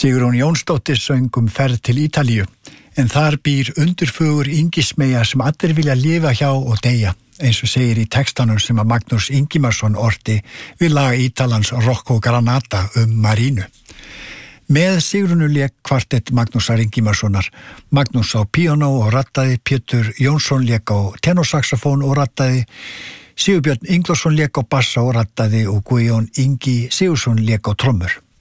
Sigrún Jónsdóttir söng ferð til Ítalíu, en þar býr undurfögur yngismeyja sem allir vilja lifa hjá og deyja, eins og segir í textanum sem að Magnús Ingimarsson orti við lag Ítalans Rocco Granata Marínu. Með Sigrúnu lék kvartett Magnúsar Ingimarssonar, Magnús á píanó og rattaði, Pétur Jónsson lék á tenorsaxofón og rattaði, Sigurbjörn Ingvarsson lék á bassa og rattaði og Guðjón Ingi Sigurðsson lék á trommur.